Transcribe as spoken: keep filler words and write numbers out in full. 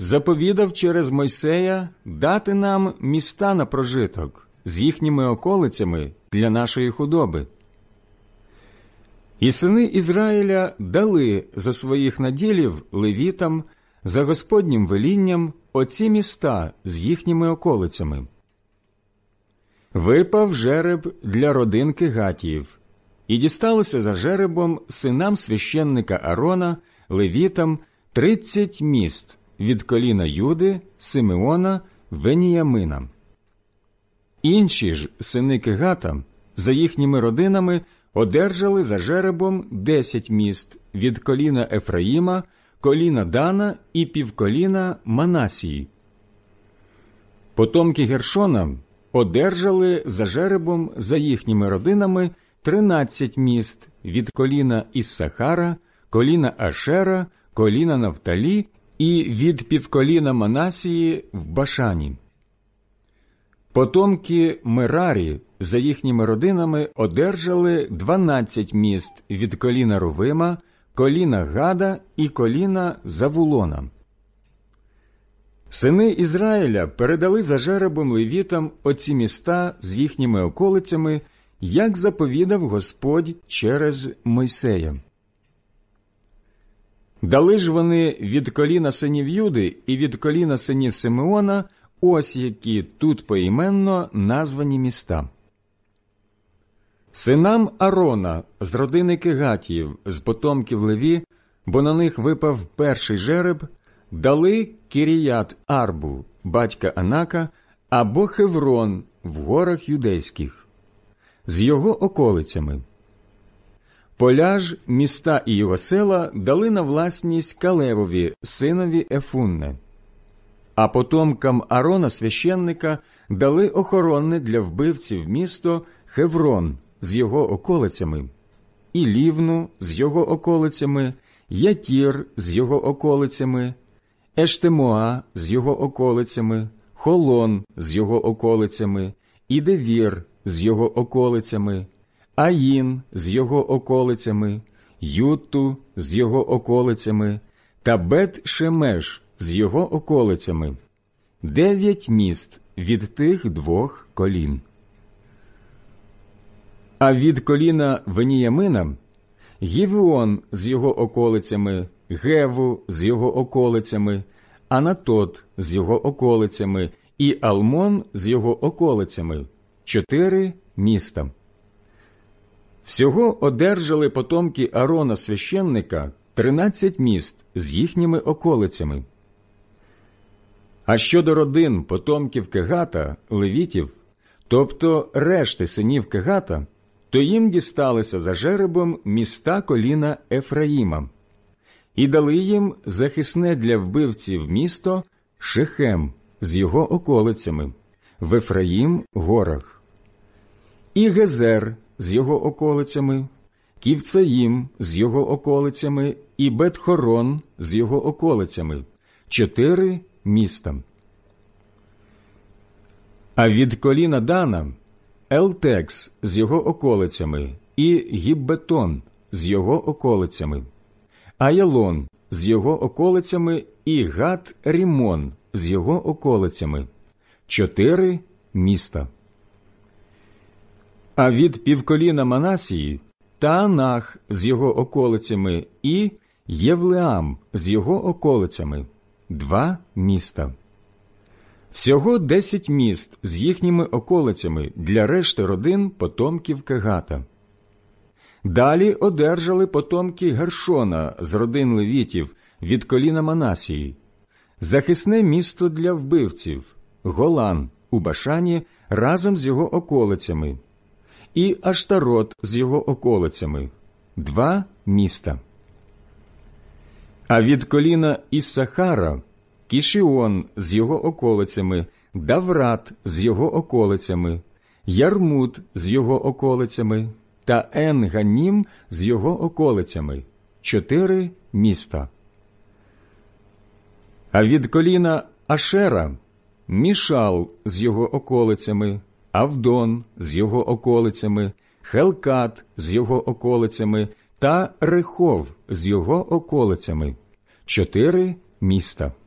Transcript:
заповідав через Мойсея дати нам міста на прожиток з їхніми околицями для нашої худоби. І сини Ізраїля дали за своїх наділів левітам за Господнім велінням оці міста з їхніми околицями. Випав жереб для родин Кегатіїв, і дісталося за жеребом синам священника Аарона, левітам, тридцять міст від коліна Юди, Симеона, Веніямина. Інші ж сини Кегата за їхніми родинами одержали за жеребом десять міст від коліна Ефраїма, коліна Дана і півколіна Манасії. Потомки Гершона одержали за жеребом за їхніми родинами тринадцять міст від коліна Іссахара, коліна Ашера, коліна Нафталі і від півколіна Манасії в Башані. Потомки Мерарі за їхніми родинами одержали дванадцять міст від коліна Рувима, коліна Гада і коліна Завулона. Сини Ізраїля передали за жеребом левітам оці міста з їхніми околицями, як заповідав Господь через Мойсея. Дали ж вони від коліна синів Юди і від коліна синів Симеона ось які тут поіменно названі міста. Синам Аарона з родини Кегатіїв, з потомків Леві, бо на них випав перший жереб, дали Кіріят Арбу, батька Анака, або Хеврон в горах юдейських, з його околицями. Поля ж, міста і його села дали на власність Калевові, синові Ефунне. А потомкам Аарона священника дали охоронне для вбивців місто Хеврон з його околицями, і Лівну з його околицями, Ятір з його околицями, Ештемоа з його околицями, Холон з його околицями, і Девір з його околицями, Аїн з його околицями, Ютту з його околицями та Бет-Шемеш з його околицями. Дев'ять міст від тих двох колін. А від коліна Веніямина Гівеон з його околицями, Геву з його околицями, Анатот з його околицями і Алмон з його околицями. Чотири міста. Всього одержали потомки Аарона священника тринадцять міст з їхніми околицями. А щодо родин потомків Кегата, левітів, тобто решти синів Кегата, то їм дісталися за жеребом міста коліна Ефраїма, і дали їм захисне для вбивців місто Шехем з його околицями, в Ефраїм горах, і Гезер з його околицями, Ківцаїм з його околицями і Бет-Хорон з його околицями. Чотири міста. А від коліна Дана Елтекс з його околицями і Гіббетон з його околицями, Аялон з його околицями і Гат-Рімон з його околицями. Чотири міста. А від півколіна Манасії Таанах з його околицями і Євлеам з його околицями. Два міста. Всього десять міст з їхніми околицями для решти родин потомків Кегата. Далі одержали потомки Гершона з родин левітів від коліна Манасії. Захисне місто для вбивців Голан у Башані разом з його околицями. І Аштарот з його околицями. Два міста. А від коліна Іссахара Кішіон з його околицями, Даврат з його околицями, Ярмут з його околицями та Ен-Ганім з його околицями. Чотири міста. А від коліна Ашера Мішал з його околицями, Авдон з його околицями, Хелкат з його околицями та Рехов з його околицями. Чотири міста.